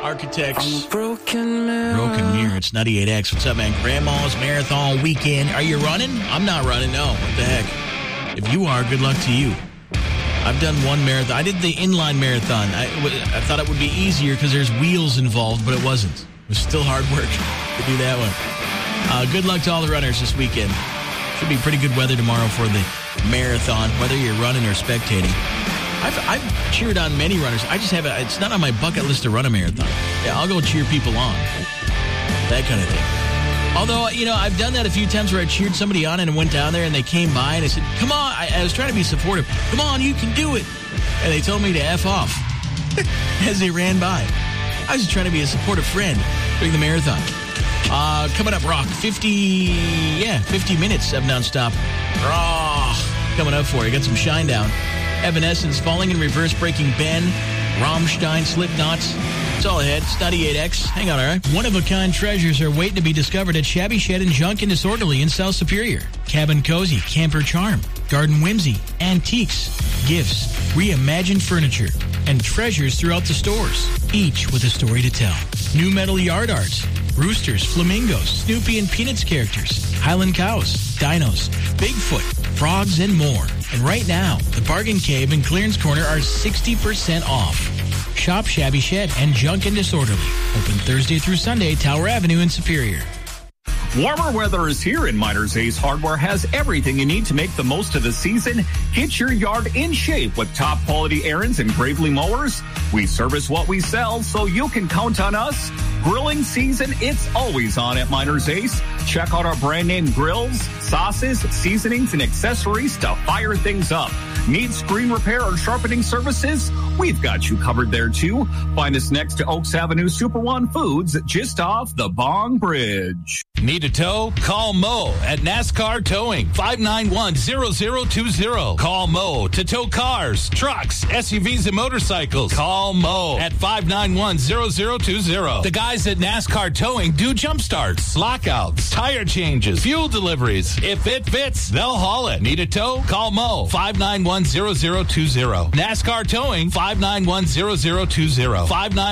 Architects. Broken mirror. Broken Mirror. It's 98X. What's up, man? Grandma's Marathon Weekend. Are you running? I'm not running, no. What the heck? If you are, good luck to you. I've done one marathon. I did the inline marathon. I thought it would be easier because there's wheels involved, but it wasn't. It was still hard work to do that one. Good luck to all the runners this weekend. Should be pretty good weather tomorrow for the marathon, whether you're running or spectating. I've cheered on many runners. I just haven't. It's not on my bucket list to run a marathon. Yeah, I'll go cheer people on. That kind of thing. Although, I've done that a few times where I cheered somebody on and went down there and they came by and I said, come on. I was trying to be supportive. Come on, you can do it. And they told me to F off as they ran by. I was just trying to be a supportive friend during the marathon. Coming up, Rock. 50 minutes of nonstop. Coming up for you. Got some Shine Down. Evanescence, Falling in Reverse, Breaking Ben, Rammstein, Slipknot. It's all ahead. It's 98X. Hang on, all right? One-of-a-kind treasures are waiting to be discovered at Shabby Shed and Junk and Disorderly in South Superior. Cabin Cozy, Camper Charm, Garden Whimsy, Antiques, Gifts, Reimagined Furniture, and treasures throughout the stores, each with a story to tell. New metal yard art, roosters, flamingos, Snoopy and Peanuts characters, Highland cows, dinos, Bigfoot, frogs, and more. And right now, the Bargain Cave and Clearance Corner are 60% off. Shop Shabby Shed and Junk and Disorderly. Open Thursday through Sunday, Tower Avenue in Superior. Warmer weather is here, and Miners Ace Hardware has everything you need to make the most of the season. Get your yard in shape with top quality Ariens and Gravely mowers. We service what we sell, so you can count on us. Grilling season, it's always on at Miners Ace. Check out our brand name grills, sauces, seasonings, and accessories to fire things up. Need screen repair or sharpening services? We've got you covered there, too. Find us next to Oaks Avenue Super One Foods, just off the Bong Bridge. Need a tow? Call Mo at NASCAR Towing, 591-0020. Call Mo to tow cars, trucks, SUVs, and motorcycles. Call Mo at 591-0020. The guys at NASCAR Towing do jump starts, lockouts, tire changes, fuel deliveries. If it fits, they'll haul it. Need a tow? Call Mo, 591-0020. NASCAR Towing, 591-0020.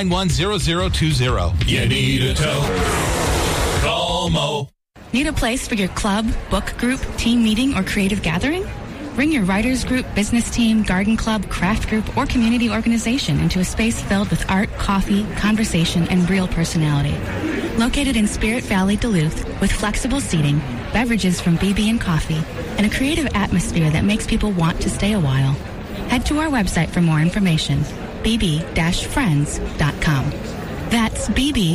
591-0020. You need a tow? Call Mo. Need a place for your club, book group, team meeting, or creative gathering? Bring your writers group, business team, garden club, craft group, or community organization into a space filled with art, coffee, conversation, and real personality. Located in Spirit Valley, Duluth, with flexible seating, beverages from BB and Coffee, and a creative atmosphere that makes people want to stay a while. Head to our website for more information, bb-friends.com. That's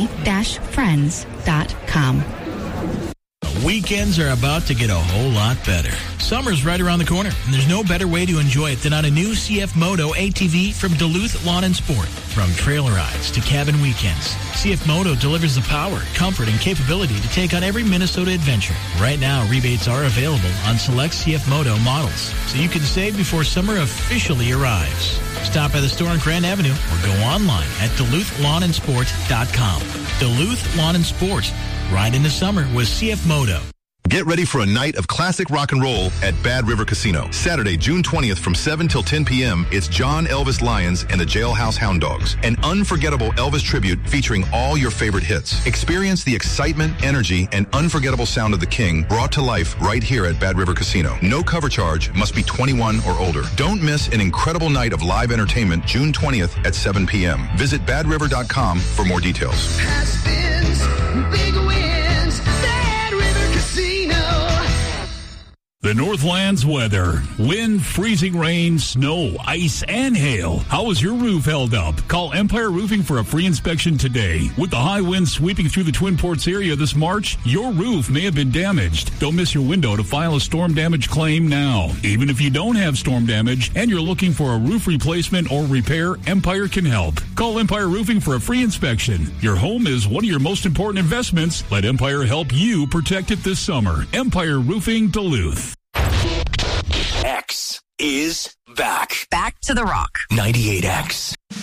bb-friends.com. Weekends are about to get a whole lot better. Summer's right around the corner, and there's no better way to enjoy it than on a new CF Moto ATV from Duluth Lawn and Sport. From trail rides to cabin weekends, CF Moto delivers the power, comfort, and capability to take on every Minnesota adventure. Right now, rebates are available on select CF Moto models, so you can save before summer officially arrives. Stop by the store on Grand Avenue or go online at DuluthLawnandSport.com. Duluth Lawn and Sport. Ride into summer with CF Moto. Get ready for a night of classic rock and roll at Bad River Casino. Saturday, June 20th from 7 till 10 p.m., it's John Elvis Lyons and the Jailhouse Hound Dogs. An unforgettable Elvis tribute featuring all your favorite hits. Experience the excitement, energy, and unforgettable sound of the King brought to life right here at Bad River Casino. No cover charge, must be 21 or older. Don't miss an incredible night of live entertainment June 20th at 7 p.m. Visit badriver.com for more details. Big wins, Bad River Casino. The Northlands weather. Wind, freezing rain, snow, ice, and hail. How is your roof held up? Call Empire Roofing for a free inspection today. With the high winds sweeping through the Twin Ports area this March, your roof may have been damaged. Don't miss your window to file a storm damage claim now. Even if you don't have storm damage and you're looking for a roof replacement or repair, Empire can help. Call Empire Roofing for a free inspection. Your home is one of your most important investments. Let Empire help you protect it this summer. Empire Roofing, Duluth. X is back. Back to the rock. 98X.